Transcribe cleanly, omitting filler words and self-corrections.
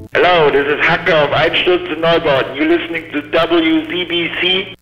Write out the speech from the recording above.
Hello, this is Hacker of Einstürze Neubauten. You're listening to WZBC